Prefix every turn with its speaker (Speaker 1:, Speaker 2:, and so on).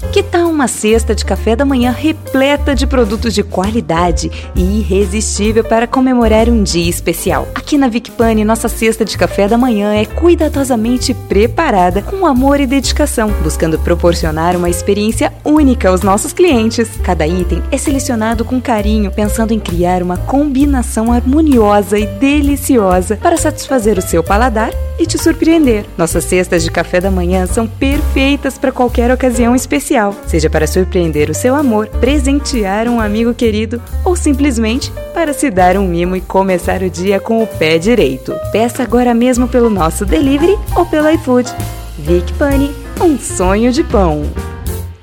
Speaker 1: Que tal uma cesta de café da manhã repleta de produtos de qualidade e irresistível para comemorar um dia especial? Aqui na Vic Pane, nossa cesta de café da manhã é cuidadosamente preparada com amor e dedicação, buscando proporcionar uma experiência única aos nossos clientes. Cada item é selecionado com carinho, pensando em criar uma combinação harmoniosa e deliciosa para satisfazer o seu paladar e te surpreender. Nossas cestas de café da manhã são perfeitas para qualquer ocasião especial, seja para surpreender o seu amor, presentear um amigo querido ou simplesmente para se dar um mimo e começar o dia com o pé direito. Peça agora mesmo pelo nosso delivery ou pelo iFood. Vic Pane, um sonho de pão.